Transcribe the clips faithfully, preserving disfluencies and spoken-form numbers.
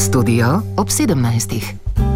Studio ob sedemnajstih.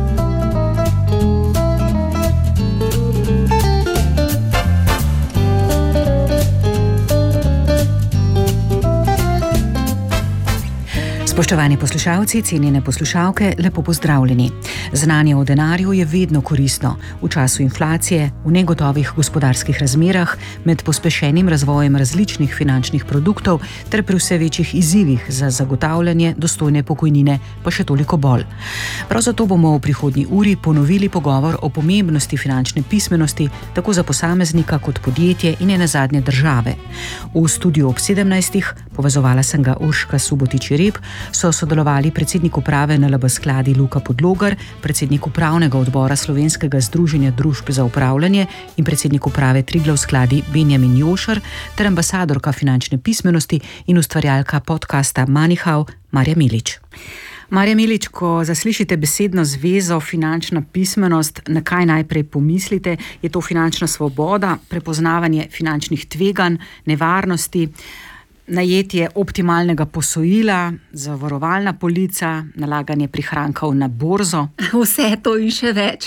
Spoštovani poslušalci, cenjene poslušalke, lepo pozdravljeni. Znanje o denarju je vedno koristno. V času inflacije, v negotovih gospodarskih razmerah, med pospešenim razvojem različnih finančnih produktov ter pri vse večjih izzivih za zagotavljanje dostojne pokojnine, pa še toliko bolj. Prav zato bomo v prihodnji uri ponovili pogovor o pomembnosti finančne pismenosti tako za posameznika kot podjetje in nenazadnje države. V studiu ob sedemnajstih, povezovala sem ga Urška Subotič-Jereb, so sodelovali predsednik uprave N L B Skladi Luka Podlogar, predsednik upravnega odbora Slovenskega združenja družb za upravljanje in predsednik uprave Triglav Skladi Benjamin Jošar ter ambasadorka finančne pismenosti in ustvarjalka podcasta Moneyhow Marja Milič. Marja Milič, ko zaslišite besedno zvezo finančna pismenost, na kaj najprej pomislite? Je to finančna svoboda, prepoznavanje finančnih tveganj, nevarnosti, najetje optimalnega posojila, zavarovalna polica, nalaganje prihrankov na borzo? Vse to in še več.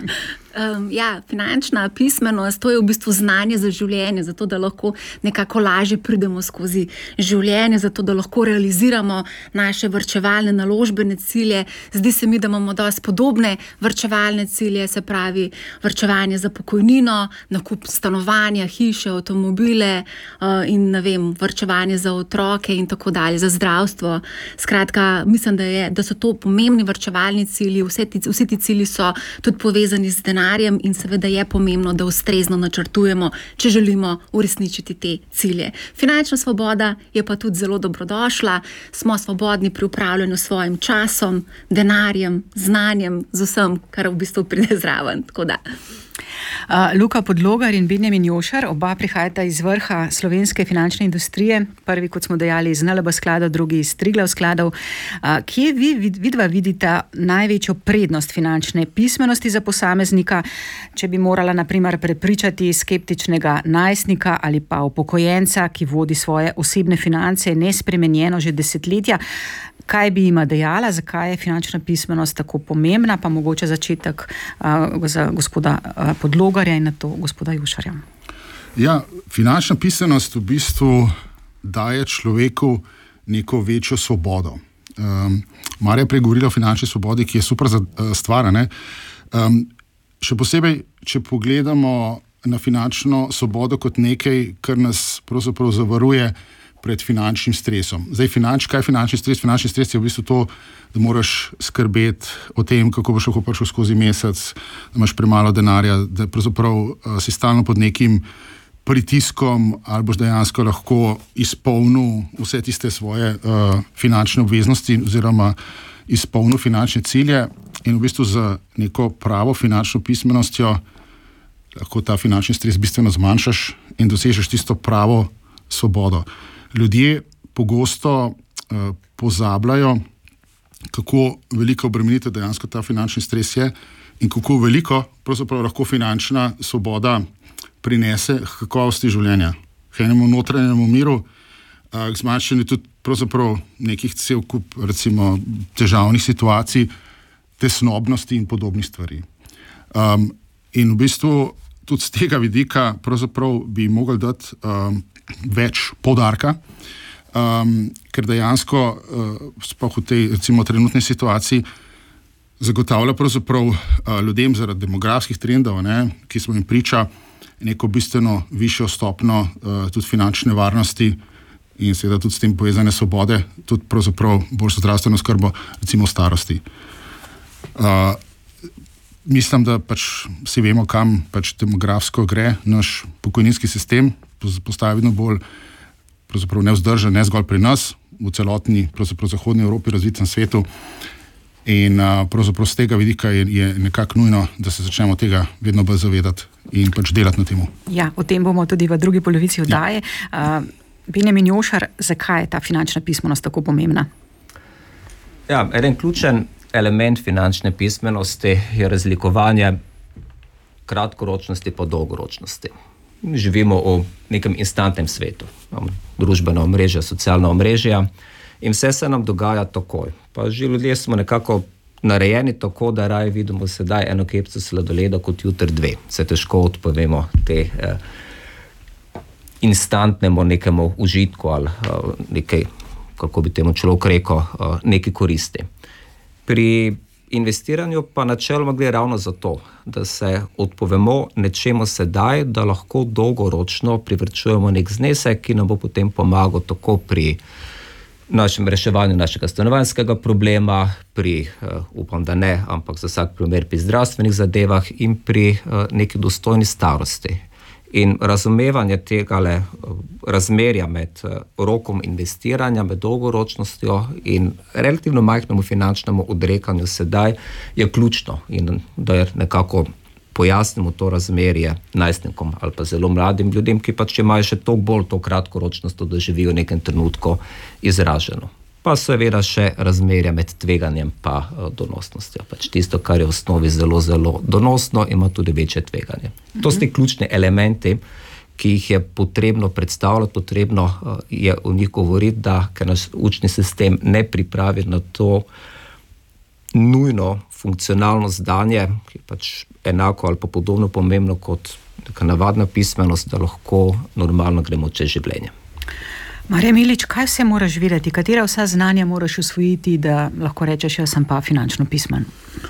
Um, ja, finančna pismenost, to je v bistvu znanje za življenje, zato da lahko nekako lažje pridemo skozi življenje, zato da lahko realiziramo naše varčevalne naložbene cilje. Zdi se mi, da imamo dosti podobne varčevalne cilje, se pravi varčevanje za pokojnino, nakup stanovanja, hiše, avtomobile uh, in ne vem, varčevanje za otroke in tako dalje, za zdravstvo. Skratka, mislim, da, je, da so to pomembni varčevalni cilji, vse ti, vsi ti cilji so tudi povezani z denarjem. In seveda je pomembno, da ustrezno načrtujemo, če želimo uresničiti te cilje. Finančna svoboda je pa tudi zelo dobrodošla. Smo svobodni pri upravljanju s svojim časom, denarjem, znanjem, z vsem, kar v bistvu pride zraven. Tako da. Uh, Luka Podlogar in Benjamin Jošar, oba prihajata iz vrha slovenske finančne industrije. Prvi, kot smo dejali, iz N L B skladov, drugi iz Triglav skladov. Uh, kje vi vidva vidite največjo prednost finančne pismenosti za posameznika, če bi morala na primer prepričati skeptičnega najstnika ali pa upokojenca, ki vodi svoje osebne finance nespremenjeno že desetletja? Kaj bi jima dejala, zakaj je finančna pismenost tako pomembna, pa mogoče začetek uh, za gospoda uh, Podlogarja in na to gospoda Jošarja? Ja, finančna pismenost v bistvu daje človeku neko večjo svobodo. Um, Marja je pregovorila o finančni svobodi, ki je super za uh, stvar, ne? Um, še posebej, če pogledamo na finančno svobodo kot nekaj, kar nas pravzaprav zavaruje pred finančnim stresom. Zdaj, finanč, kaj je finančni stres? Finančni stres je v bistvu to, da moraš skrbeti o tem, kako boš lahko prišel skozi mesec, da imaš premalo denarja, da pravzaprav uh, si stalno pod nekim pritiskom ali boš dejansko lahko izpolnil vse tiste svoje uh, finančne obveznosti oziroma izpolnil finančne cilje in v bistvu z neko pravo finančno pismenostjo lahko ta finančni stres bistveno zmanjšaš in dosežeš tisto pravo svobodo. Ljudje pogosto uh, pozabljajo, kako veliko obremenitev dejansko ta finančni stres je in kako veliko pravzaprav lahko finančna svoboda prinese k kakovosti življenja, k enemu notranjemu miru, uh, k zmanjšanju tudi pravzaprav nekih cel kup recimo težavnih situacij, tesnobnosti in podobnih stvari. Um, in v bistvu tudi z tega vidika pravzaprav bi mogli dati um, več poudarka, um, ker dejansko uh, sploh v tej recimo trenutnej situaciji zagotavlja pravzaprav uh, ljudem zaradi demografskih trendov, ne, ki smo jim priča, neko bistveno višjo stopnjo uh, tudi finančne varnosti in seveda tudi s tem povezane svobode, tudi pravzaprav boljšo zdravstveno skrbo recimo v starosti. Uh, mislim, da pač vsi vemo, kam pač demografsko gre naš pokojninski sistem, postaja vedno bolj pravzaprav nevzdržen, ne zgolj pri nas, v celotni pravzaprav zahodni Evropi, razvitem svetu. In uh, pravzaprav z tega vidika je, je nekako nujno, da se začnemo tega vedno bolj zavedati in pač delati na temu. Ja, o tem bomo tudi v drugi polovici oddaje. Ja. Uh, Benjamin Jošar, zakaj je ta finančna pismenost tako pomembna? Ja, eden ključen element finančne pismenosti je razlikovanje kratkoročnosti pa dolgoročnosti. Živimo v nekem instantnem svetu. Imamo družbena omrežja, socialna omrežja In vse se nam dogaja takoj. Pa že ljudje smo nekako narejeni tako, da raje vidimo sedaj eno kepco sladoleda kot jutri dve. Se težko odpovemo te eh, instantnemu nekemu užitku ali uh, nekaj, kako bi temu človek rekel, uh, neki koristi. Pri investiranju pa načeloma gre ravno za to, da se odpovemo nečemu sedaj, da lahko dolgoročno privrčujemo nek znesek, ki nam bo potem pomagal tako pri našem reševanju našega stanovanjskega problema, pri, uh, upam, da ne, ampak za vsak primer pri zdravstvenih zadevah in pri uh, neki dostojni starosti. In razumevanje tega razmerja med rokom investiranja, med dolgoročnostjo in relativno majhnemu finančnemu odrekanju sedaj je ključno in da je nekako pojasnimo to razmerje najstnikom ali pa zelo mladim ljudem, ki pač imajo še toliko bolj to kratkoročnost, da živijo v nekem trenutku izraženo. Pa seveda še razmerja med tveganjem pa uh, donosnostjo. Pač tisto, kar je v osnovi zelo, zelo donosno, ima tudi večje tveganje. Mm-hmm. To so ti ključni elementi, ki jih je potrebno predstavljati, potrebno uh, je o njih govoriti, da ker naš učni sistem ne pripravi na to nujno funkcionalno znanje, ki je pač enako ali pa podobno pomembno kot neka navadna pismenost, da lahko normalno gremo čez življenje. Marija Milič, kaj vse moraš vedeti, katera vsa znanja moraš usvojiti, da lahko rečeš, jaz sem pa finančno pismen?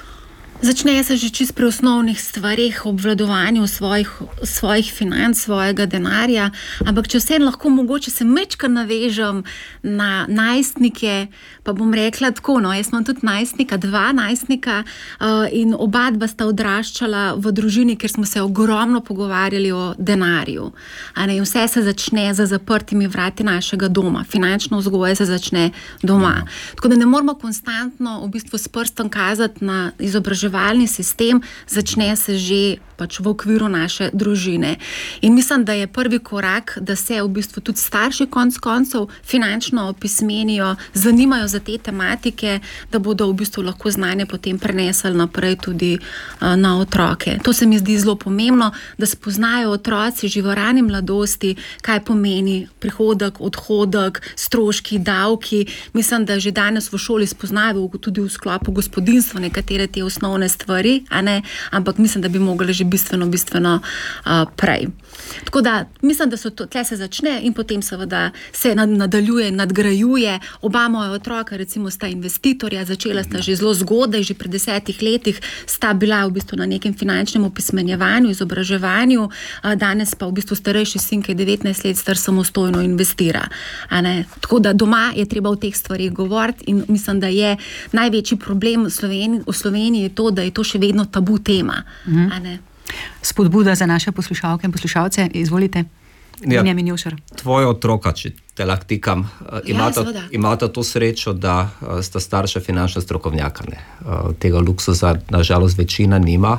Začne se že čisto pri osnovnih stvareh, obvladovanju svojih, svojih financ, svojega denarja, ampak če vse lahko mogoče se mečkar navežem na najstnike, pa bom rekla tako, no, jaz imam tudi najstnika, dva najstnika uh, in oba dva sta odraščala v družini, kjer smo se ogromno pogovarjali o denarju. A ne, vse se začne za zaprtimi vrati našega doma, finančno vzgoja se začne doma. Tako da ne moramo konstantno v bistvu s prstom kazati na izobraževanje sistem, začne se že pač v okviru naše družine. In mislim, da je prvi korak, da se v bistvu tudi starši konc koncev finančno opismenijo, zanimajo za te tematike, da bodo v bistvu lahko znanje potem prenesli naprej tudi uh, na otroke. To se mi zdi zelo pomembno, da spoznajo otroci že v rani mladosti, kaj pomeni prihodek, odhodek, stroški, davki. Mislim, da že danes v šoli spoznajo tudi v sklopu gospodinstva nekatere te osnovne stvari, a ne, ampak mislim, da bi mogli že bistveno, bistveno uh, prej. Tako da mislim, da so to, tle se začne in potem seveda se nadaljuje, nadgrajuje. Oba moja otroka recimo sta investitorja, začela sta že zelo zgodaj, že pri desetih letih sta bila v bistvu na nekem finančnem opismenjevanju, izobraževanju, uh, danes pa v bistvu starejši sin, ki je devetnajst let star, samostojno investira. A ne. Tako da doma je treba o teh stvarih govoriti in mislim, da je največji problem v Sloveniji, v Sloveniji je to, da je to še vedno tabu tema. Mm-hmm. A ne. Spodbuda za naše poslušalke in poslušalce, izvolite. Ja, tvoja otroka, če te lahko tikam, imata, ja, imata to srečo, da sta starša finančna strokovnjaka. Ne. Tega luksuza nažalost večina nima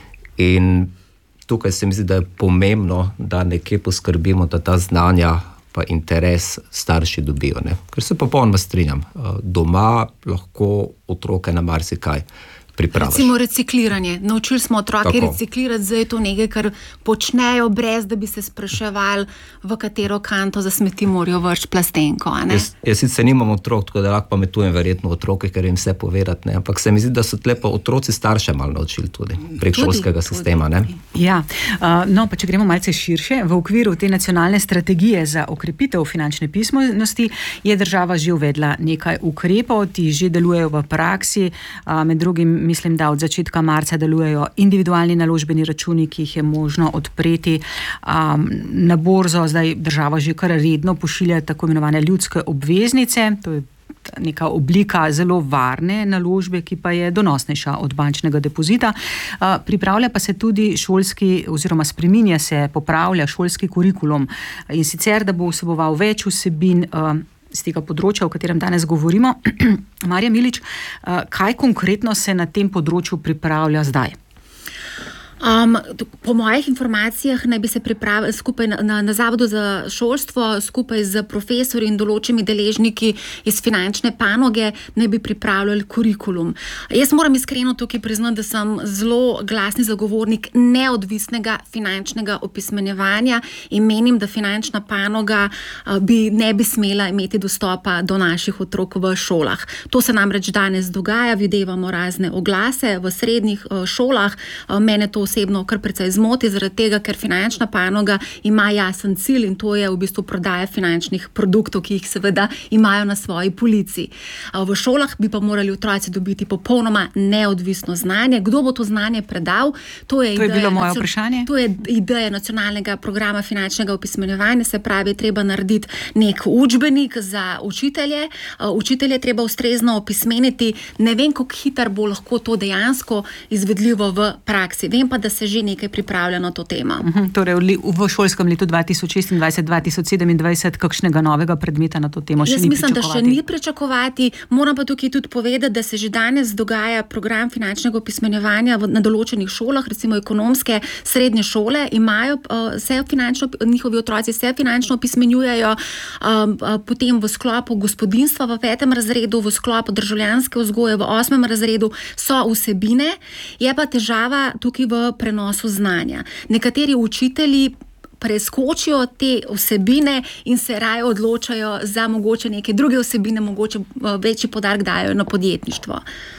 in tukaj se mi zdi, da je pomembno, da nekje poskrbimo, da ta znanja pa interes starši dobijo. Ne. Ker se popolnoma strinjam. Doma lahko otroke na marsikaj pripraviš. Recimo recikliranje. Naučili smo otroke reciklirati, zdaj je to nekaj, kar počnejo brez, da bi se spraševali, v katero kanto za smeti morajo vrč plastenko. A ne? Jaz, jaz sicer nimam otrok, tako da lahko pametujem verjetno otroke, ker jim vse povedati, ne? Ampak se mi zdi, da so tle pa otroci starše malo naučili tudi prek tudi, šolskega tudi, sistema. Ne? Ja, uh, no pa če gremo malce širše, v okviru te nacionalne strategije za okrepitev finančne pismenosti je država že uvedla nekaj ukrepov, ti že delujejo v praksi, uh, med drugim mislim, da od začetka marca delujejo individualni naložbeni računi, ki jih je možno odpreti um, na borzo. Zdaj država že kar redno pošilja tako imenovane ljudske obveznice, to je neka oblika zelo varne naložbe, ki pa je donosnejša od bančnega depozita. Uh, pripravlja pa se tudi šolski, oziroma spreminja se, popravlja šolski kurikulum in sicer, da bo vseboval več vsebin uh, z tega področja, o katerem danes govorimo. Marija Milič, kaj konkretno se na tem področju pripravlja zdaj? Um, po mojih informacijah naj bi se pripravili skupaj na, na, na Zavodu za šolstvo, skupaj z profesorji in določenimi deležniki iz finančne panoge, naj bi pripravljali kurikulum. Jaz moram iskreno tukaj priznati, da sem zelo glasni zagovornik neodvisnega finančnega opismenjevanja in menim, da finančna panoga uh, bi, ne bi smela imeti dostopa do naših otrok v šolah. To se namreč danes dogaja, videvamo razne oglase v srednjih uh, šolah. Uh, mene to osebno kar precej zmoti, zaradi tega, ker finančna panoga ima jasen cilj in to je v bistvu prodaja finančnih produktov, ki jih seveda imajo na svoji polici. Uh, v šolah bi pa morali otroci dobiti popolnoma neodvisno znanje. Kdo bo to znanje predal? To je, to je ideja, bilo moje vprašanje. To je ideja nacionalnega programa finančnega opismenjevanja, se pravi, treba narediti nek učbenik za učitelje. Uh, učitelje treba ustrezno opismeniti. Ne vem, kako hitro bo lahko to dejansko izvedljivo v praksi. Vem pa, da se že nekaj pripravlja na to temo. Uh-huh. Torej v šolskem letu dva tisoč šestindvajset dva tisoč sedemindvajset kakšnega novega predmeta na to temo še Jaz ni mislim, pričakovati? da še ni pričakovati. Moram pa tukaj tudi povedati, da se že danes dogaja program finančnega opismenjevanja v, na določenih šolah, recimo ekonomske srednje šole, imajo uh, vse finančno, njihovi otroci se finančno opismenjujejo, um, uh, potem v sklopu gospodinjstva v petem razredu, v sklopu državljanske vzgoje v osmem razredu so vsebine, je pa težava tukaj v prenosu znanja. Nekateri učitelji preskočijo te vsebine in se raje odločajo za mogoče neke druge vsebine, mogoče večji poudarek dajo na podjetništvo.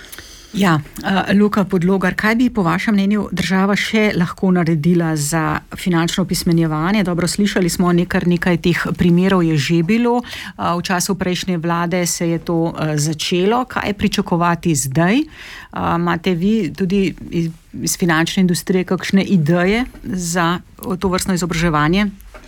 Ja, uh, Luka Podlogar, kaj bi po vašem mnenju država še lahko naredila za finančno opismenjevanje? Dobro, slišali smo nekaj, nekaj teh primerov je že bilo. Uh, v času prejšnje vlade se je to uh, začelo. Kaj je pričakovati zdaj? Uh, imate vi tudi iz, iz finančne industrije kakšne ideje za to vrstno izobraževanje?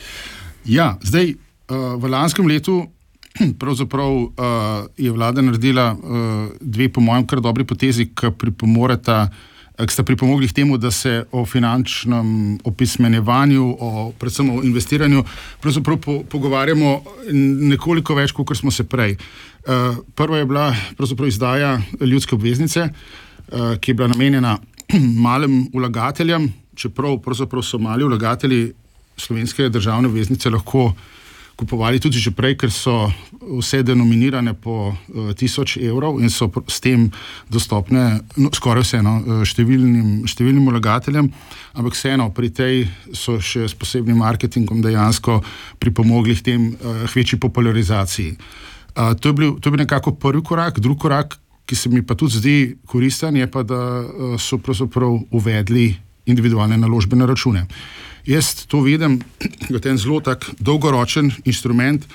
Ja, zdaj uh, v lanskem letu pravzaprav uh, je vlada naredila uh, dve, po mojem, kar dobri potezi, ki pripomoreta, ki sta pripomogli k temu, da se o finančnem opismenjevanju, o, predvsem o investiranju, pravzaprav po, pogovarjamo nekoliko več, kot smo se prej. Uh, prva je bila pravzaprav izdaja ljudske obveznice, uh, ki je bila namenjena malim vlagateljem, čeprav pravzaprav so mali vlagatelji slovenske državne obveznice lahko kupovali tudi že prej, ker so vse denominirane po uh, tisoč evrov in so s tem dostopne, no, skoraj vseeno, številnim, številnim vlagateljem, ampak vseeno pri tej so še s posebnim marketingom dejansko pripomogli k tem uh, k večji popularizaciji. Uh, to je bil, to je bil nekako prvi korak, drugi korak, ki se mi pa tudi zdi koristen, je pa, da uh, so pravzaprav uvedli individualne naložbene račune. Jaz to vidim kot en zelo tak dolgoročen instrument,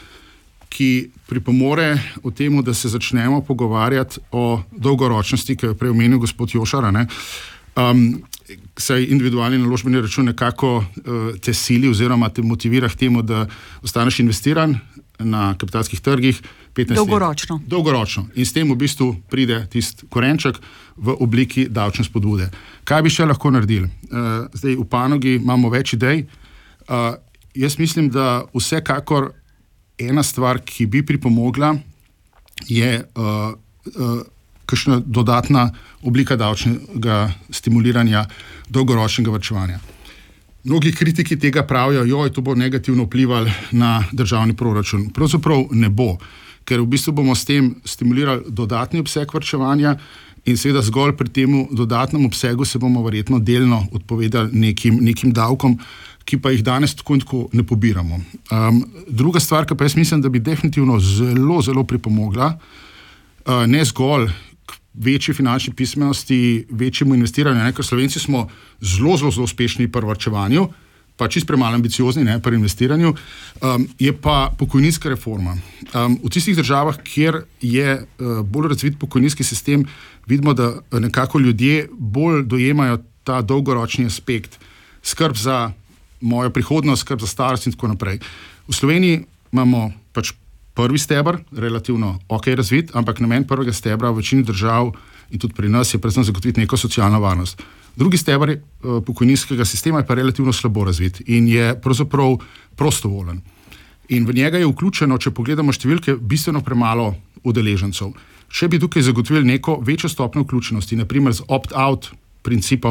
ki pripomore v temu, da se začnemo pogovarjati o dolgoročnosti, ki je prej omenil gospod Jošar, ne. Um, saj individualni naložbeni račun nekako uh, te sili oziroma te motivira k temu, da ostaneš investiran na kapitalskih trgih petnajst dolgoročno. let. Dolgoročno. In s tem v bistvu pride tisti korenček v obliki davčne spodbude. Kaj bi še lahko naredili? Uh, zdaj v panogi imamo več idej. Uh, jaz mislim, da vsekakor ena stvar, ki bi pripomogla, je uh, uh, kakšna dodatna oblika davčnega stimuliranja dolgoročnega varčevanja. Mnogi kritiki tega pravijo, joj, to bo negativno vplivalo na državni proračun. Pravzaprav ne bo, ker v bistvu bomo s tem stimulirali dodatni obseg varčevanja in seveda zgolj pri temu dodatnem obsegu se bomo verjetno delno odpovedali nekim, nekim davkom, ki pa jih danes tako in tako ne pobiramo. Um, druga stvar, ki pa jaz mislim, da bi definitivno zelo, zelo pripomogla, uh, ne zgolj večji finančni pismenosti, večjemu investiranju, ne, ker Slovenci smo zelo, zelo, zelo uspešni pri varčevanju, pa čist premalo ambiciozni, ne, pri investiranju, um, je pa pokojninska reforma. Um, v tistih državah, kjer je uh, bolj razvit pokojninski sistem, vidimo, da nekako ljudje bolj dojemajo ta dolgoročni aspekt, skrb za mojo prihodnost, skrb za starost in tako naprej. V Sloveniji imamo pač prvi steber, relativno ok razvit, ampak namen prvega stebra v večini držav in tudi pri nas je predvsem zagotoviti neko socialno varnost. Drugi steber uh, pokojninskega sistema je pa relativno slabo razvit in je pravzaprav prostovoljen. In v njega je vključeno, če pogledamo številke, bistveno premalo udeležencev. Če bi tukaj zagotovili neko večjo stopnjo vključenosti, naprimer z opt-out principom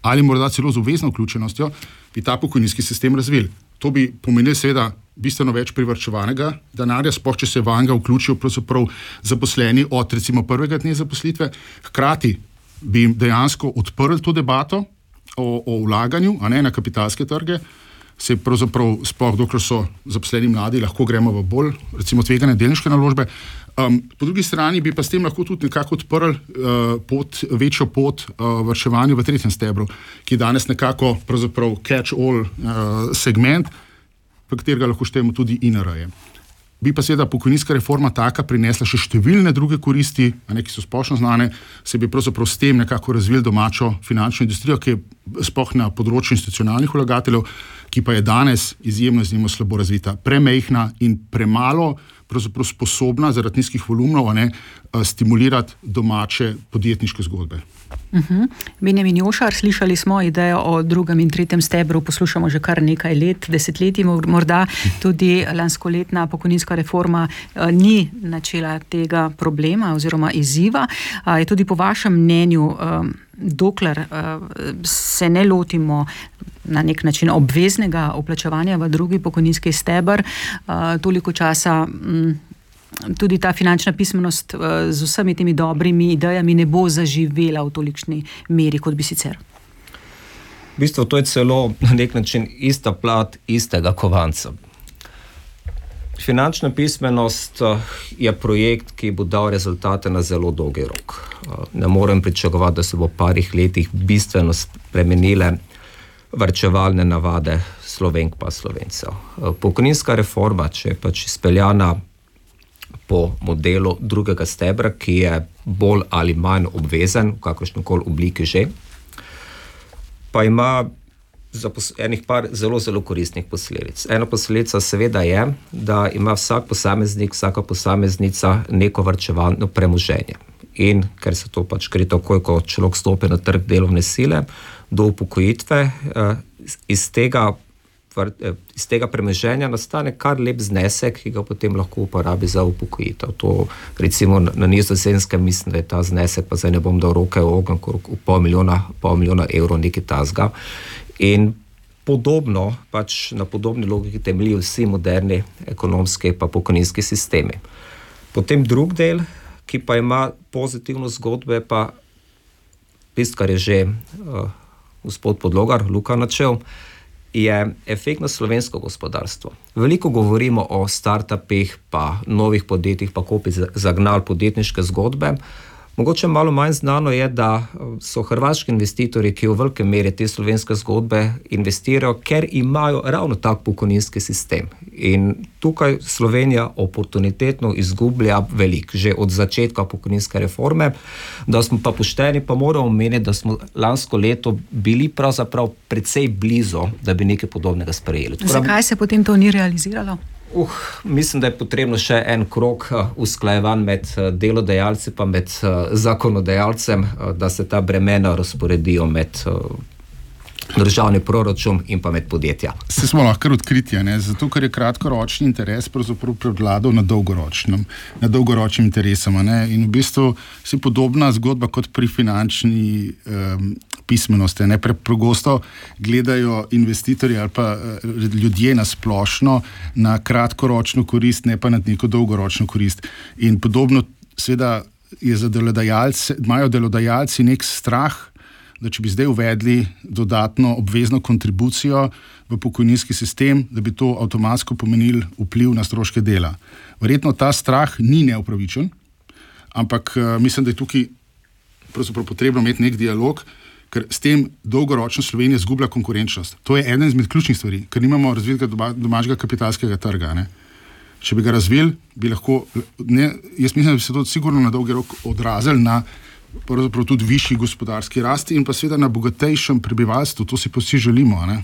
ali morda celo z obvezno vključenostjo, bi ta pokojninski sistem razvili. To bi pomenilo seveda bistveno več privarčevanega denarja, sploh če se vanga vključijo pravzaprav zaposleni od recimo prvega dne zaposlitve. Hkrati bi jim dejansko odprli to debato o, o vlaganju, a ne na kapitalske trge, se pravzaprav sploh dokler so zaposleni mladi, lahko gremo v bolj recimo tvegane delniške naložbe. Um, po drugi strani bi pa s tem lahko tudi nekako odprli uh, pot, večjo pot uh, varčevanju v tretjem stebru, ki je danes nekako pravzaprav catch-all uh, segment, v katerega lahko štejemo tudi I N R-je. Bi pa seveda pokojninska reforma taka prinesla še številne druge koristi, a ne, ki so splošno znane, se bi pravzaprav s tem nekako razvili domačo finančno industrijo, ki je sploh na področju institucionalnih vlagateljev, ki pa je danes izjemno, izjemno slabo razvita, premejhna in premalo pravzaprav sposobna zaradi nizkih volumnov, a ne, stimulirati domače podjetniške zgodbe. Uh-huh. Benjamin Jošar, slišali smo idejo o drugem in tretjem stebru, poslušamo že kar nekaj let, desetletji, morda tudi lanskoletna pokojninska reforma uh, ni načela tega problema oziroma izziva. Uh, je tudi po vašem mnenju, um, dokler uh, se ne lotimo na nek način obveznega vplačevanja v drugi pokojninski steber, uh, toliko časa um, tudi ta finančna pismenost uh, z vsemi temi dobrimi idejami ne bo zaživela v tolikšni meri, kot bi sicer. V bistvu to je celo na nek način ista plat istega kovanca. Finančna pismenost je projekt, ki bo dal rezultate na zelo dolgi rok. Ne morem pričakovati, da se bo v parih letih bistveno spremenile varčevalne navade Slovenk pa Slovencev. Pokojninska reforma, če je pač izpeljana po modelu drugega stebra, ki je bolj ali manj obvezen, v kakršnokoli obliki že, pa ima enih par zelo, zelo koristnih posledic. Ena posledica seveda je, da ima vsak posameznik, vsaka posameznica neko varčevalno premoženje. In ker se to pač gre takoj, ko človek stopi na trg delovne sile, do upokojitve, iz tega iz tega premoženja nastane kar lep znesek, ki ga potem lahko uporabi za upokojitev. To recimo na Nizozemskem mislim, da je ta znesek, pa zdaj ne bom dal roke v ogenj, v pol milijona, pol milijona evrov nekaj tazga. In podobno, pač na podobni logiki temeljijo vsi moderni ekonomski pa pokojninski sistemi. Potem drug del, ki pa ima pozitivno zgodbe, pa tisto, kar je že uh, gospod Podlogar, Luka načel, je efekt na slovensko gospodarstvo. Veliko govorimo o startupih, pa novih podjetjih, pa ko bi zagnali podjetniške zgodbe. Mogoče malo manj znano je, da so hrvaški investitorji, ki v velike meri te slovenske zgodbe investirajo, ker imajo ravno tak pokojninski sistem. In tukaj Slovenija oportunitetno izgublja veliko, že od začetka pokojninske reforme. Da smo pa pošteni, pa moramo omeniti, da smo lansko leto bili pravzaprav precej blizu, da bi nekaj podobnega sprejeli. Zakaj se potem to ni realiziralo? Uh, mislim, da je potrebno še en krog uh, usklajevanj med uh, delodajalci pa med uh, zakonodajalcem, uh, da se ta bremena razporedijo med uh, državni proračun in pa med podjetja. Se smo lahko odkritja, ne? Zato, ker je kratkoročni interes pravzaprav prevladal na dolgoročnem, na dolgoročnim interesom, ne? In v bistvu si podobna zgodba kot pri finančni um, pismenosti, ne? Preprogosto gledajo investitorji ali pa uh, ljudje na splošno na kratkoročno korist, ne pa na neko dolgoročno korist. In podobno seveda je za delodajalce, imajo delodajalci nek strah, da če bi zdaj uvedli dodatno obvezno kontribucijo v pokojninski sistem, da bi to avtomatsko pomenil vpliv na stroške dela. Verjetno ta strah ni neupravičen, ampak uh, mislim, da je tukaj pravzaprav potrebno imeti nek dialog, ker s tem dolgoročno Slovenija izgublja konkurenčnost. To je ena izmed ključnih stvari, ker nimamo razvitega doma, domačega kapitalskega trga. Ne? Če bi ga razvili, bi lahko, ne, jaz mislim, da bi se to sigurno na dolgi rok odrazili na pravzaprav tudi višji gospodarski rasti in pa seveda na bogatejšem prebivalstvu. To si pa vsi želimo, ne?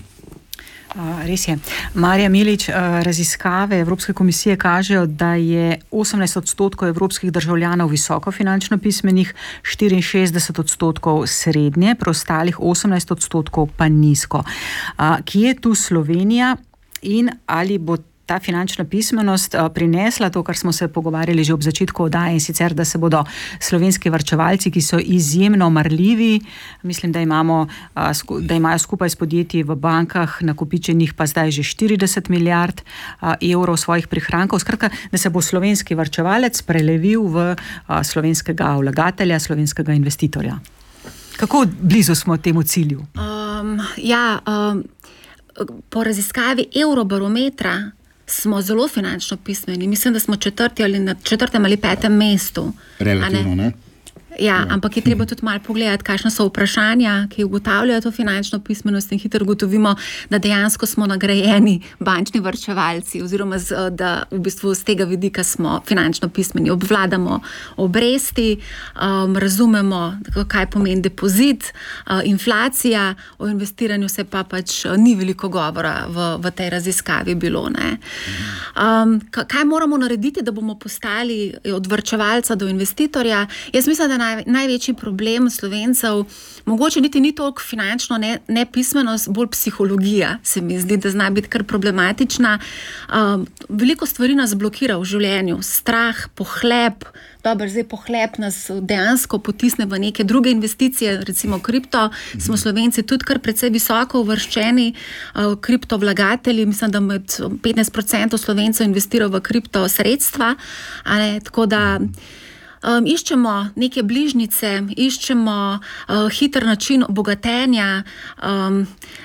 Res je. Marija Milič, raziskave Evropske komisije kažejo, da je osemnajst odstotkov evropskih državljanov visoko finančno pismenih, štiriinšestdeset odstotkov srednje, preostalih osemnajst odstotkov pa nizko. Kje je tu Slovenija in ali bo ta finančna pismenost prinesla to, kar smo se pogovarjali že ob začetku oddaje, in sicer, da se bodo slovenski varčevalci, ki so izjemno marljivi, mislim, da, imamo, da imajo skupaj s podjetji v bankah nakopičenih pa zdaj že štirideset milijard evrov svojih prihrankov, skratka, da se bo slovenski varčevalec prelevil v slovenskega vlagatelja, slovenskega investitorja. Kako blizu smo temu cilju? Um, ja, um, po raziskavi Eurobarometra smo zelo finančno pismeni. Mislim, da smo četrti ali na četrtem ali petem mestu. Relativno, ne? Ja, ja, ampak je treba tudi malo pogledati, kakšna so vprašanja, ki ugotavljajo to finančno pismenost, in hitro ugotovimo, da dejansko smo nagrajeni bančni varčevalci, oziroma z, da v bistvu z tega vidika smo finančno pismeni. Obvladamo obresti, um, razumemo, kaj pomeni depozit, uh, inflacija, o investiranju se pa pač ni veliko govora v, v tej raziskavi bilo. Ne? Um, kaj moramo narediti, da bomo postali od varčevalca do investitorja? Jaz mislim, da Naj, največji problem Slovencev, mogoče niti ni toliko finančno ne, nepismenost, bolj psihologija, se mi zdi, da zna biti kar problematična. Um, veliko stvari nas blokira v življenju, strah, pohlep, dobro, zdaj pohlep nas dejansko potisne v neke druge investicije, recimo kripto, smo Slovenci tudi kar precej visoko uvrščeni, uh, kriptovlagatelji, mislim, da med petnajst procentov Slovencev investira v kripto sredstva, a ne, tako da Um, iščemo neke bližnjice, iščemo uh, hiter način obogatenja, um,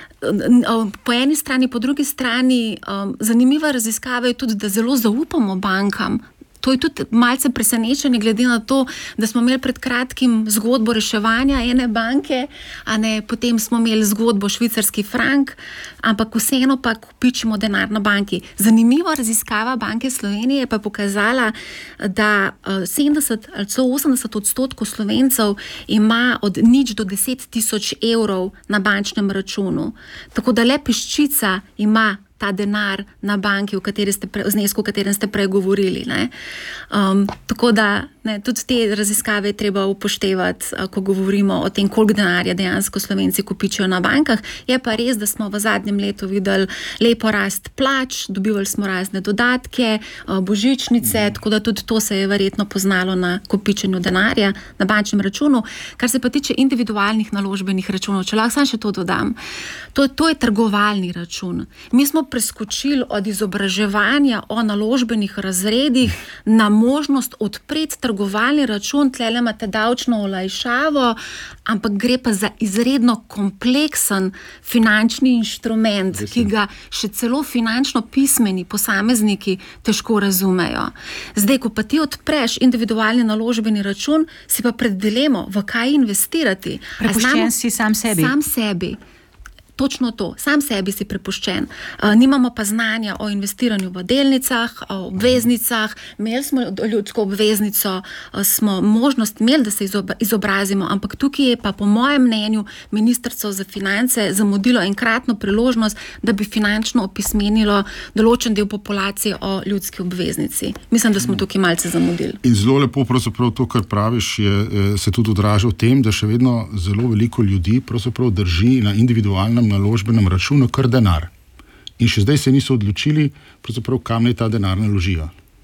po eni strani, po drugi strani um, zanimiva raziskava je tudi, da zelo zaupamo bankam. To je tudi malce presenečenje, glede na to, da smo imeli pred kratkim zgodbo reševanja ene banke, a ne, potem smo imeli zgodbo švicarski frank, ampak vseeno pa kopičimo denar na banki. Zanimiva raziskava Banke Slovenije pa je pokazala, da sedemdeset ali celo osemdeset odstotkov Slovencev ima od nič do deset tisoč evrov na bančnem računu. Tako da le peščica ima ta denar na banki, v kateri ste pre, znesku, o katerem ste prej govorili. Ne? Um, tako da ne, tudi te raziskave je treba upoštevati, ko govorimo o tem, koliko denarja dejansko Slovenci kopičijo na bankah. Je pa res, da smo v zadnjem letu videli lepo rast plač, dobivali smo razne dodatke, božičnice, tako da tudi to se je verjetno poznalo na kopičenju denarja na bančnem računu. Kar se pa tiče individualnih naložbenih računov, če lahko sam še to dodam, to, to je trgovalni račun. Mi smo preskočili od izobraževanja o naložbenih razredih na možnost odpreti trgovalni račun, tlele imate davčno olajšavo, ampak gre pa za izredno kompleksen finančni inštrument, ki ga še celo finančno pismeni posamezniki težko razumejo. Zdaj, ko pa ti odpreš individualni naložbeni račun, si pa pred dilemo, v kaj investirati. Prepuščen si sam sebi. Sam sebi. Točno to, sam sebi si prepuščen. Uh, nimamo pa znanja o investiranju v delnicah, o obveznicah, imeli smo ljudsko obveznico, uh, smo možnost imeli, da se izobrazimo, ampak tukaj je pa po mojem mnenju Ministrstvo za finance zamudilo enkratno priložnost, da bi finančno opismenilo določen del populacije o ljudski obveznici. Mislim, da smo tukaj malce zamudili. In zelo lepo pravzaprav to, kar praviš, je, se tudi odraža v tem, da še vedno zelo veliko ljudi pravzaprav drži na individualnem naložbenem računu kar denar. In še zdaj se niso odločili, pravzaprav kam naj ta denar naložijo.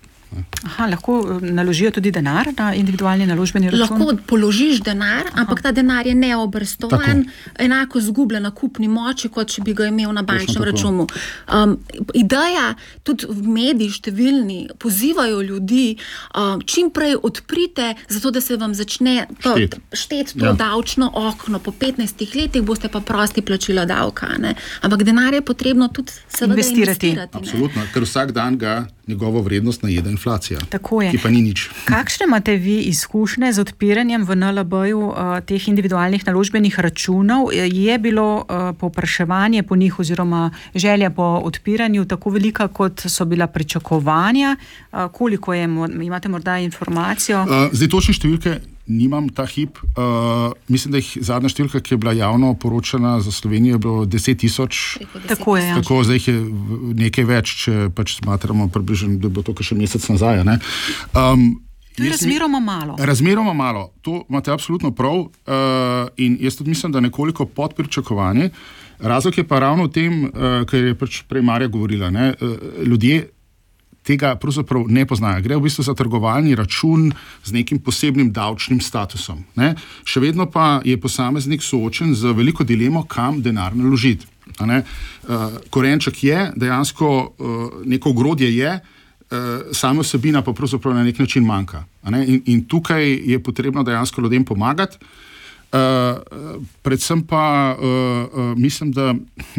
Aha, lahko naložijo tudi denar na individualni naložbeni račun? Lahko položiš denar, Aha. ampak ta denar je neobrestovan, enako zgublja na kupni moči, kot če bi ga imel na bančnem računu. Um, ideja, tudi v mediji številni pozivajo ljudi, um, čim prej odprite, zato da se vam začne Štet. šteti to ja. davčno okno. Po petnajstih letih boste pa prosti plačila davka. Ne? Ampak denar je potrebno tudi seveda investirati. investirati Absolutno, ker vsak dan ga njegovo vrednost najeda inflacija, Tako je. ki pa ni nič. Kakšne imate vi izkušnje z odpiranjem v N L B-ju uh, teh individualnih naložbenih računov? Je bilo uh, povpraševanje po njih oziroma želja po odpiranju tako velika, kot so bila pričakovanja? Uh, koliko je, imate morda informacijo? Uh, zdaj točne številke nimam ta hip. Uh, mislim, da jih zadnja številka, ki je bila javno poročena za Slovenijo, je bilo deset tisoč. Tako je, ja. Tako, zdaj jih je nekaj več, če pač smatramo približno, da bo to še mesec nazaj. Ne? Um, To je razmeroma malo. Razmeroma malo. To imate absolutno prav. Uh, in jaz tudi mislim, da nekoliko pod pričakovanje. Razlog je pa ravno v tem, uh, kar je pač prej Marja govorila, ne, uh, ljudje tega pravzaprav ne poznajo. Gre v bistvu za trgovalni račun z nekim posebnim davčnim statusom. Ne. Še vedno pa je posameznik soočen z veliko dilemo, kam denar naložiti. Uh, korenček je, dejansko uh, neko ogrodje je, uh, sama vsebina pa pravzaprav na nek način manjka. In, in tukaj je potrebno dejansko ljudem pomagati. Uh, predvsem pa uh, uh, mislim, da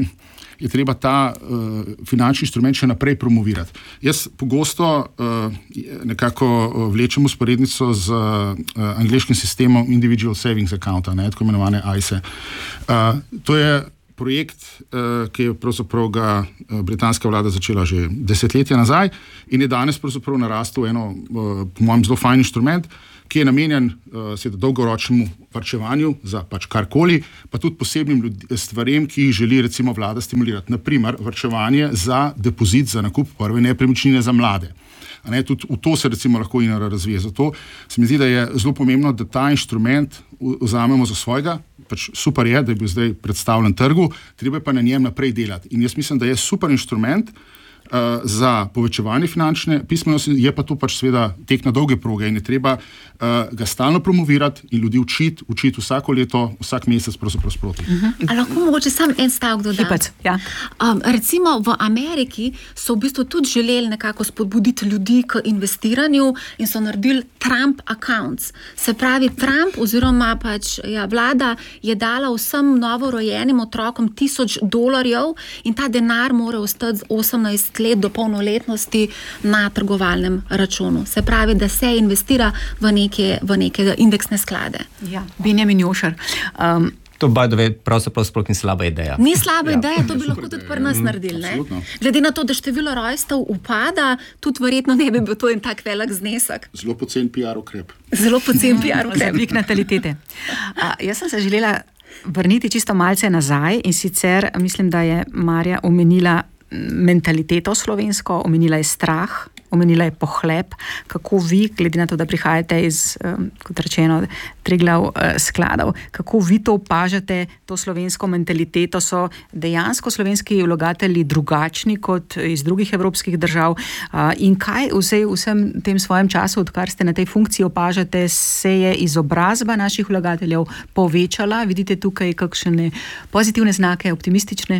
je treba ta uh, finančni instrument še naprej promovirati. Jaz pogosto uh, nekako vlečem usporednico z uh, angleškim sistemom Individual Savings Account, ne, tako imenovane I S A. Uh, to je projekt, uh, ki je pravzaprav ga uh, britanska vlada začela že desetletja nazaj in je danes pravzaprav narastel eno, uh, po mojem, zelo fajn inštrument, ki je namenjen uh, dolgoročnemu varčevanju za pač karkoli, pa tudi posebnim ljudi, stvarem, ki jih želi recimo vlada stimulirati. Naprimer, varčevanje za depozit, za nakup prve nepremičnine za mlade. A ne, tudi v to se recimo lahko I N R razvije. Zato se mi zdi, da je zelo pomembno, da ta inštrument vzamemo za svojega. Pač super je, da je bil zdaj predstavljen trgu, treba pa na njem naprej delati. In jaz mislim, da je super inštrument uh, za povečevanje finančne pismenosti, je pa to pač seveda tek na dolge proge in je treba uh, ga stalno promovirati in ljudi učiti, učiti vsako leto, vsak mesec pravzaprav sproti. Uh-huh. A lahko mogoče sam en stavek dodam? Hipec, ja. Um, recimo v Ameriki so v bistvu tudi želeli nekako spodbuditi ljudi k investiranju in so naredili Trump accounts. Se pravi, Trump oziroma pač ja, vlada je dala vsem novorojenim otrokom tisoč dolarjev in ta denar mora ostati osemnajst let do polnoletnosti na trgovalnem računu. Se pravi, da se investira v neke, v neke indeksne sklade. Ja, Benjamin Jošar. Um, To by the way, pravzaprav sploh ni slaba ideja. Ni slaba ja. ideja, to bi lahko tudi pri nas naredili. Ne? Glede na to, da število rojstev upada, tudi verjetno ne bi bil to en tak velik znesek. Zelo pocen P R ukrep. Zelo pocen P R ukrep. Zablik natalitete. A, jaz sem se želela vrniti čisto malce nazaj in sicer mislim, da je Marja omenila mentaliteto slovensko, omenila je strah, omenila je pohlep, kako vi, glede na to, da prihajate iz, kot rečeno, Triglav skladov, kako vi to opažate, to slovensko mentaliteto, so dejansko slovenski vlagatelji drugačni kot iz drugih evropskih držav in kaj vse, vsem tem svojem času, odkar ste na tej funkciji opažate, se je izobrazba naših vlagateljev povečala, vidite tukaj kakšne pozitivne znake, optimistične?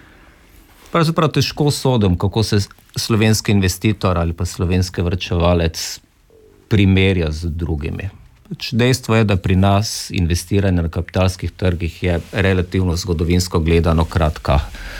Pravzaprav težko sodim, kako se slovenski investitor ali pa slovenski varčevalec primerja z drugimi. Dejstvo je, da pri nas investiranje na kapitalskih trgih je relativno zgodovinsko gledano kratka,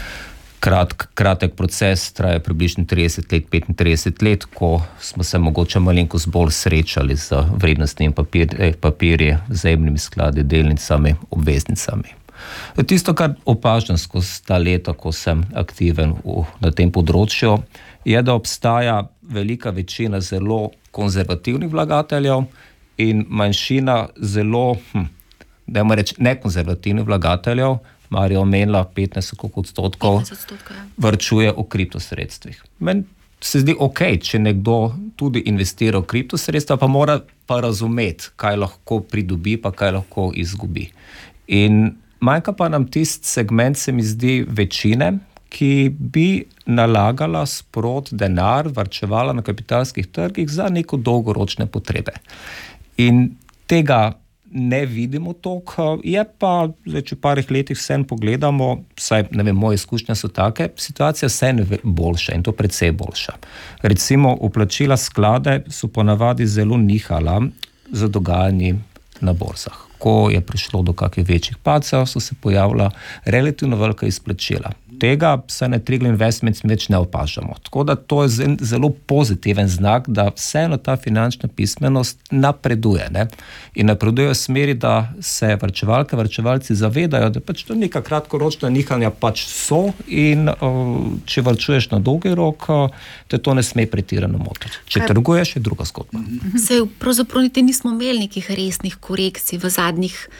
kratk, kratek proces, traja približno trideset let, petintrideset let, ko smo se mogoče malenkost bolj srečali z vrednostnimi papir, papirji, vzajemnimi skladi, delnicami, obveznicami. Tisto, kar opažam skozi ta leta, ko sem aktiven v, na tem področju, je, da obstaja velika večina zelo konzervativnih vlagateljev in manjšina zelo, hm, dajmo reči, nekonzervativnih vlagateljev, Marja omenila petnajst odstotkov, varčuje v kriptosredstvih. Meni se zdi ok, če nekdo tudi investira v kriptosredstva, pa mora pa razumeti, kaj lahko pridobi, pa kaj lahko izgubi. In manjka pa nam tisti segment, se mi zdi, večine, ki bi nalagala sprot denar, varčevala na kapitalskih trgih za neko dolgoročne potrebe. In tega ne vidimo toliko, je pa, zdaj, če v parih letih vsem pogledamo, saj, ne vem, moje izkušnje so take, situacija vsem je boljša in to precej boljša. Recimo, vplačila sklade so ponavadi zelo nihala za dogajanje na borzah. Ko je prišlo do kakih večjih padcev, so se pojavila relativno velika izplačila. Tega se na Triglav Investments več ne opažamo. Tako da to je zelo pozitiven znak, da vseeno ta finančna pismenost napreduje. Ne? In napreduje v smeri, da se varčevalke, varčevalci zavedajo, da pač to neka kratkoročna nihanja pač so in uh, če varčuješ na dolgi rok, uh, te to ne sme pretirano motiti. Če Kaj... trguješ, je druga zgodba. Se pravzaprav niti nismo imeli nekih resnih korekcij v zadnjih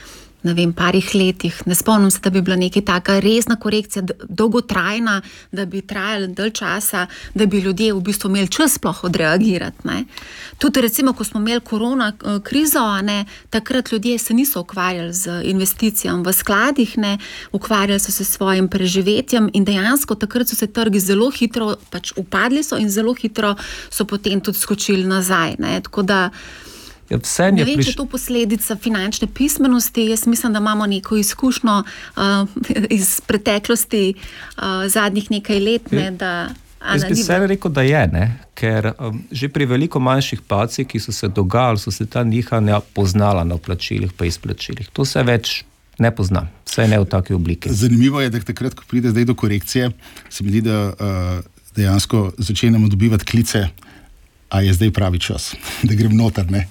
ne vem, parih letih. Ne spomnim se, da bi bila neka taka resna korekcija, dolgotrajna, da bi trajala dalj časa, da bi ljudje v bistvu imeli čas sploh odreagirati. Ne. Tudi recimo, ko smo imeli korona krizo, ne, takrat ljudje se niso ukvarjali z investicijami v skladih, ne, ukvarjali so se s svojim preživetjem in dejansko takrat so se trgi zelo hitro, pač upadli so in zelo hitro so potem tudi skočili nazaj. Ne. Tako da Ja, ne vem, priš... če je to posledica finančne pismenosti. Jaz mislim, da imamo neko izkušnjo uh, iz preteklosti uh, zadnjih nekaj let. Ne, da, Jaz bi se rekel, da je, ne? Ker um, že pri veliko manjših pacih, ki so se dogajali, so se ta nihanja poznala na vplačilih pa izplačilih. To se več ne pozna, vse ne v taki obliki. Zanimivo je, da takrat, ko pride zdaj do korekcije, se mi zdi, da uh, dejansko začenjamo dobivati klice, a je zdaj pravi čas, da grem noter, ne?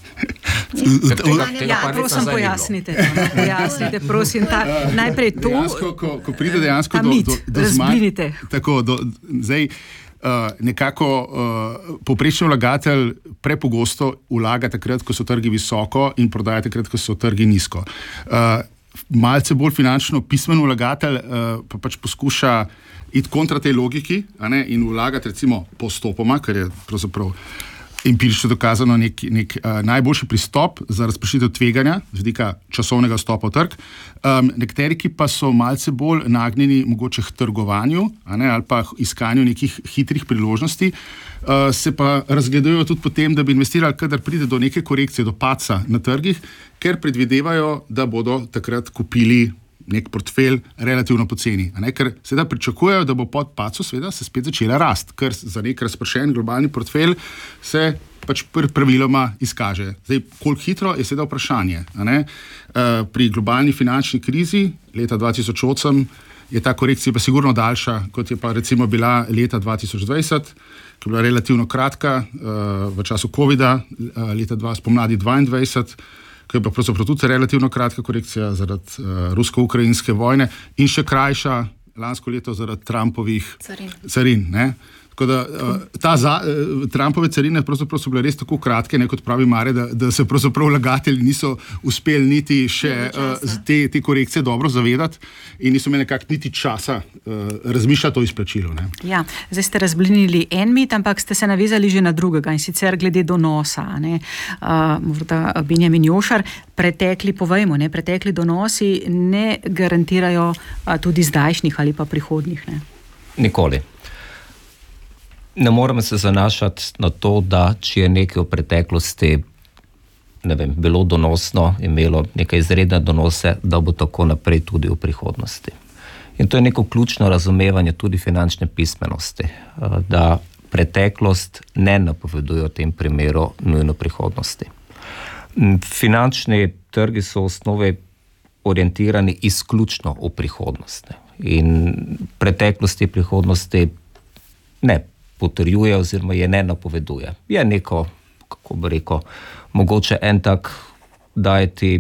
Ja, prosim, pojasnite. No, pojasnite, prosim, ta, najprej to. Dejansko, ko, ko pride dejansko mit, do, do, do zmanj, tako, do, zdaj, uh, nekako uh, povprečni vlagatelj prepogosto vlaga takrat, ko so trgi visoko in prodaja takrat, ko so trgi nizko. Uh, malce bolj finančno pismen vlagatelj uh, pa pač poskuša iti kontra tej logiki, a ne, in vlagati recimo postopoma, ker je pravzaprav empirično dokazano nek, nek uh, najboljši pristop za razpršitev tveganja z vidika časovnega vstopa v trg. Um, nekateri, ki pa so malce bolj nagnjeni mogoče k trgovanju, a ne, ali pa iskanju nekih hitrih priložnosti, uh, se pa razgledujejo tudi potem, da bi investirali, kadar pride do neke korekcije, do padca na trgih, ker predvidevajo, da bodo takrat kupili nek portfelj relativno poceni. A ne, ker seveda pričakujejo, da bo pod padcu seveda se spet začela rast, ker za nek razpršen globalni portfelj se pač pr praviloma izkaže. Zdaj, koliko hitro je seveda vprašanje. A ne? Uh, pri globalni finančni krizi leta dva tisoč osem je ta korekcija pa sigurno daljša, kot je pa recimo bila leta dva tisoč dvajset, ki je bila relativno kratka, uh, v času covida, uh, leta dva, spomladi dvaindvajset, ki je pa pravzaprav tudi relativno kratka korekcija zaradi uh, rusko-ukrajinske vojne in še krajša lansko leto zaradi Trumpovih carin. carin ne? Tako da uh, ta za, uh, Trumpove carine pravzaprav so bile res tako kratke, ne, kot pravi Mare, da, da se pravzaprav vlagatelji niso uspeli niti še uh, te, te korekcije dobro zavedati in niso imeli nekak niti časa uh, razmišljati o izplačilu. Ne? Ja, zdaj ste razblinili en mit, ampak ste se navezali že na drugega in sicer glede donosa. Ne? Uh, morda Benjamin Jošar, pretekli, povejmo, ne, pretekli donosi ne garantirajo uh, tudi zdajšnjih ali pa prihodnjih. Ne? Nikoli. Ne moramo se zanašati na to, da če je nekaj v preteklosti ne vem, bilo donosno, imelo nekaj izredne donose, da bo tako naprej tudi v prihodnosti. In to je neko ključno razumevanje tudi finančne pismenosti, da preteklost ne napoveduje v tem primeru nujno prihodnosti. Finančni trgi so v osnovi orientirani izključno v prihodnost. In preteklosti in prihodnosti ne potrjuje oziroma je ne napoveduje. Je neko, kako bi rekel, mogoče en tak dajeti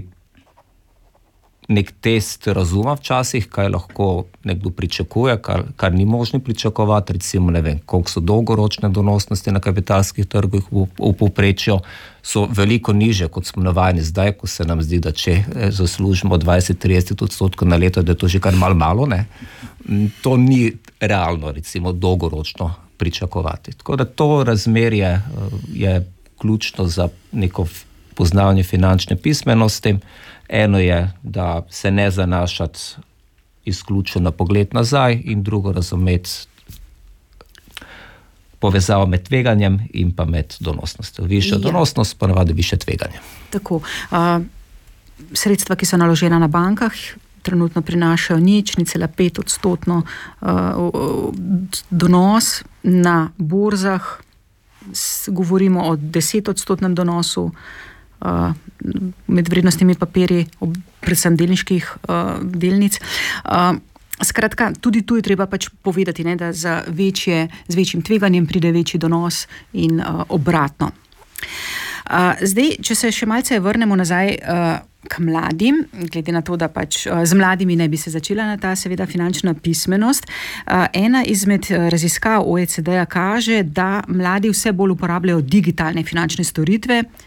nek test razuma včasih, kaj lahko nekdo pričakuje, kar, kar ni možno pričakovati, recimo ne vem, koliko so dolgoročne donosnosti na kapitalskih trgih v, v povprečju, so veliko niže, kot smo navajeni zdaj, ko se nam zdi, da če zaslužimo dvajset do trideset odstotkov na leto, da je to že kar malo malo, ne. To ni realno, recimo, dolgoročno pričakovati. Tako da to razmerje je ključno za neko poznavanje finančne pismenosti. Eno je, da se ne zanašati izključno na pogled nazaj in drugo razumeti povezavo med tveganjem in pa med donosnostjo. Višja ja. donosnost, pa navadi više tveganje. Tako. Uh, sredstva, ki so naložena na bankah, trenutno prinašajo nič, ni cela pet odstotno uh, donos na borzah. S, govorimo o deset odstotnem donosu uh, med vrednostnimi papirji, predvsem delniških uh, delnic. Uh, skratka, tudi tu je treba pač povedati, ne, da za večje, z večjim tveganjem pride večji donos in uh, obratno. Uh, zdaj, če se še malce vrnemo nazaj uh, k mladim, glede na to, da pač uh, z mladimi ne bi se začela na ta seveda finančna pismenost. Uh, ena izmed raziskav O E C D-ja kaže, da mladi vse bolj uporabljajo digitalne finančne storitve,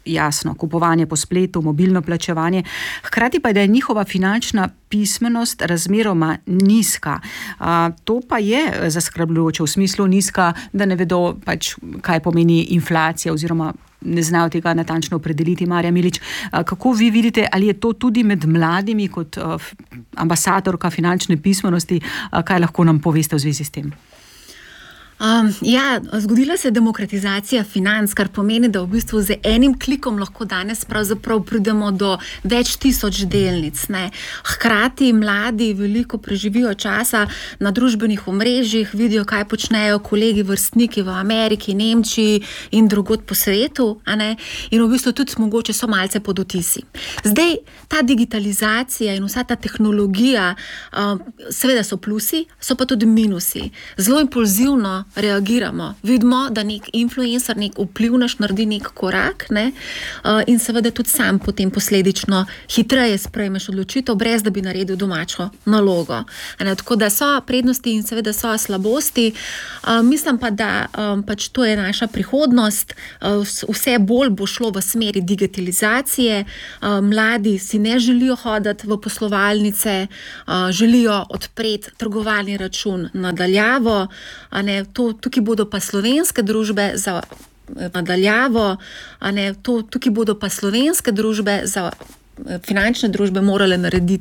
jasno, kupovanje po spletu, mobilno plačevanje, hkrati pa je, da je njihova finančna pismenost razmeroma nizka. A, to pa je zaskrbljujoče v smislu nizka, da ne vedo pač, kaj pomeni inflacija oziroma ne znajo tega natančno opredeliti. Marja Milič, a, kako vi vidite, ali je to tudi med mladimi kot a, ambasadorka finančne pismenosti, a, kaj lahko nam poveste v zvezi s tem? Um, ja, zgodila se je demokratizacija financ, kar pomeni, da v bistvu z enim klikom lahko danes pravzaprav pridemo do več tisoč delnic. Ne. Hkrati mladi veliko preživijo časa na družbenih omrežjih, vidijo, kaj počnejo kolegi vrstniki v Ameriki, Nemčiji in drugod po svetu, a ne, in v bistvu tudi mogoče so malce pod vtisi. Zdaj, ta digitalizacija in vsa ta tehnologija, um, seveda so plusi, so pa tudi minusi. Zelo impulzivno reagiramo. Vidimo, da nek influencer, nek vplivnež naredi nek korak, ne? Uh, in seveda tudi sam potem posledično hitreje sprejmeš odločitev, brez da bi naredil domačo nalogo. Ne? Tako da so prednosti in seveda so slabosti. Uh, mislim pa, da um, pač to je naša prihodnost. Uh, vse bolj bo šlo v smeri digitalizacije. Uh, mladi si ne želijo hoditi v poslovalnice, uh, želijo odpreti trgovalni račun nadaljavo, a ne, to, tukaj bodo pa slovenske družbe za nadaljavo, a ne, to, tukaj bodo pa slovenske družbe za finančne družbe morale narediti